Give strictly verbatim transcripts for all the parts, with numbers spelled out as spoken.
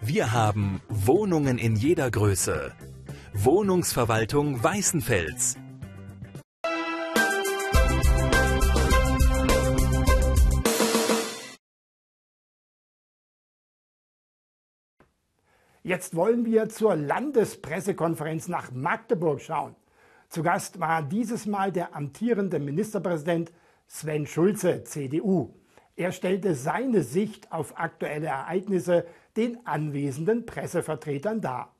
Wir haben Wohnungen in jeder Größe. Wohnungsverwaltung Weißenfels. Jetzt wollen wir zur Landespressekonferenz nach Magdeburg schauen. Zu Gast war dieses Mal der amtierende Ministerpräsident Sven Schulze, C D U. Er stellte seine Sicht auf aktuelle Ereignisse den anwesenden Pressevertretern dar.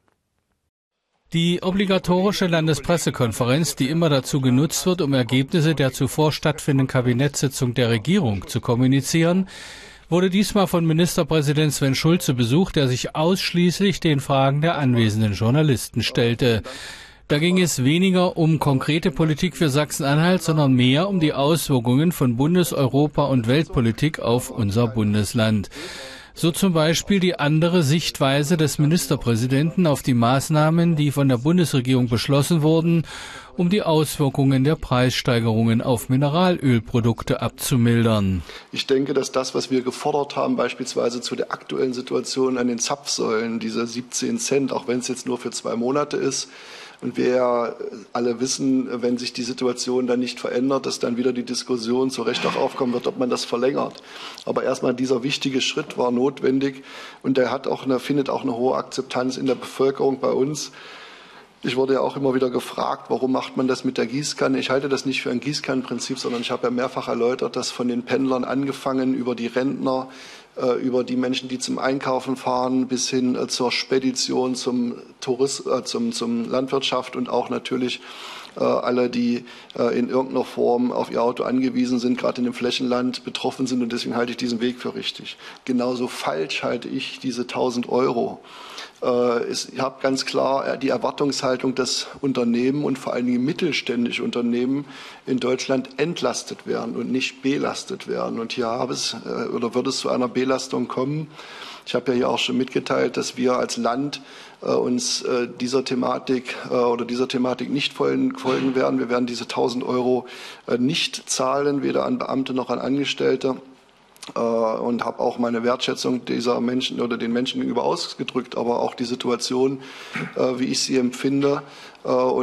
Die obligatorische Landespressekonferenz, die immer dazu genutzt wird, um Ergebnisse der zuvor stattfindenden Kabinettssitzung der Regierung zu kommunizieren, wurde diesmal von Ministerpräsident Sven Schulze besucht, der sich ausschließlich den Fragen der anwesenden Journalisten stellte. Da ging es weniger um konkrete Politik für Sachsen-Anhalt, sondern mehr um die Auswirkungen von Bundes-, Europa- und Weltpolitik auf unser Bundesland. So zum Beispiel die andere Sichtweise des Ministerpräsidenten auf die Maßnahmen, die von der Bundesregierung beschlossen wurden, um die Auswirkungen der Preissteigerungen auf Mineralölprodukte abzumildern. Ich denke, dass das, was wir gefordert haben, beispielsweise zu der aktuellen Situation an den Zapfsäulen, diese siebzehn Cent, auch wenn es jetzt nur für zwei Monate ist, und wir ja alle wissen, wenn sich die Situation dann nicht verändert, dass dann wieder die Diskussion zu Recht auch aufkommen wird, ob man das verlängert. Aber erstmal dieser wichtige Schritt war notwendig und der hat auch eine, findet auch eine hohe Akzeptanz in der Bevölkerung bei uns. Ich wurde ja auch immer wieder gefragt, warum macht man das mit der Gießkanne? Ich halte das nicht für ein Gießkannenprinzip, sondern ich habe ja mehrfach erläutert, dass von den Pendlern angefangen über die Rentner, über die Menschen, die zum Einkaufen fahren, bis hin zur Spedition, zum Tourismus, zum, zum Landwirtschaft und auch natürlich äh, alle, die äh, in irgendeiner Form auf ihr Auto angewiesen sind, gerade in dem Flächenland betroffen sind. Und deswegen halte ich diesen Weg für richtig. Genauso falsch halte ich diese tausend Euro. Ich habe ganz klar die Erwartungshaltung, dass Unternehmen und vor allen Dingen mittelständische Unternehmen in Deutschland entlastet werden und nicht belastet werden. Und hier habe es oder wird es zu einer Belastung kommen. Ich habe ja hier auch schon mitgeteilt, dass wir als Land uns dieser Thematik oder dieser Thematik nicht folgen werden. Wir werden diese tausend Euro nicht zahlen, weder an Beamte noch an Angestellte. Und habe auch meine Wertschätzung dieser Menschen oder den Menschen gegenüber ausgedrückt, aber auch die Situation, wie ich sie empfinde. Und